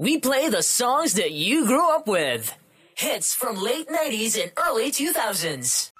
We play the songs that you grew up with. Hits from late 90s and early 2000s.